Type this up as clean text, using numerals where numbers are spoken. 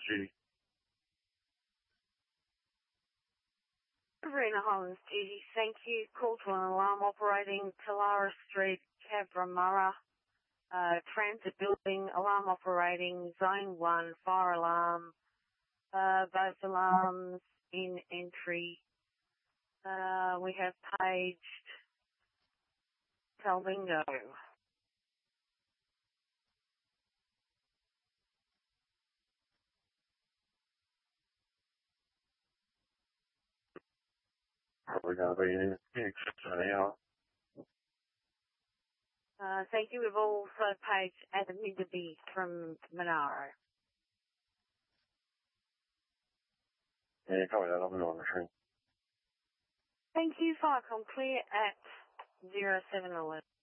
Judy. Arena Hollands, Judy. Thank you. Call to an alarm operating Talara Street, Cabramurra. Transit building, alarm operating, zone 1, fire alarm. Both alarms in entry. We have paged Talbingo. Probably going to be in excess of an hour. Thank you. We've also paged Adam Minderby from Monaro. Yeah, copy that. I'll be on the train. Thank you. Firecom clear at 0711.